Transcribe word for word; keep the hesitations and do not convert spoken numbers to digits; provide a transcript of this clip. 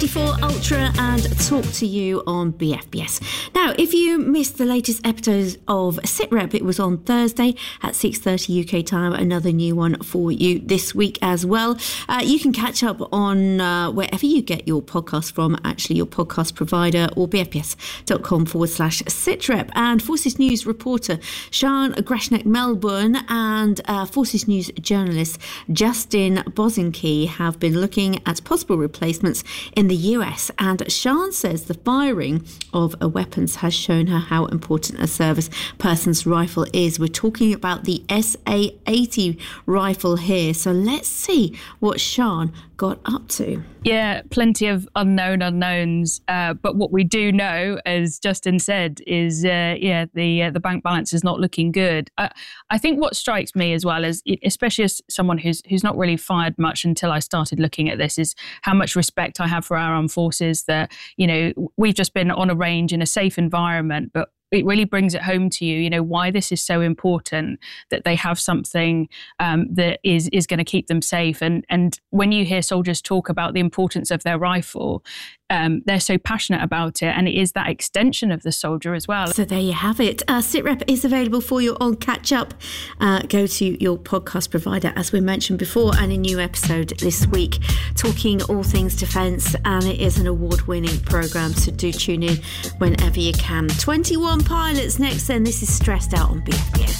four Ultra and talk to you on B F B S. Now, if you missed the latest episode of SitRep, it was on Thursday at six thirty U K time. Another new one for you this week as well. Uh, you can catch up on uh, wherever you get your podcast from, actually your podcast provider, or bfbs.com forward slash SitRep. And Forces News reporter Sian Greshnek Melbourne and uh, Forces News journalist Justin Bosinki have been looking at possible replacements in the U S, and Sian says the firing of a weapons has shown her how important a service person's rifle is. We're talking about the S A eighty rifle here, so let's see what Sian got up to. Yeah, plenty of unknown unknowns, uh, but what we do know, as Justin said, is uh, yeah, the uh, the bank balance is not looking good. Uh, I think what strikes me as well, is especially as someone who's who's not really fired much until I started looking at this, is how much respect I have for our armed forces. That, you know, we've just been on a range in a safe environment, but it really brings it home to you, you know, why this is so important, that they have something um, that is is going to keep them safe. And and when you hear soldiers talk about the importance of their rifle, um, they're so passionate about it, and it is that extension of the soldier as well. So there you have it. Uh, SitRep is available for you on Catch Up. Uh, go to your podcast provider, as we mentioned before, and a new episode this week talking all things defence, and it is an award-winning programme, so do tune in whenever you can. twenty-one pilots next, then. This is Stressed Out on B F B S.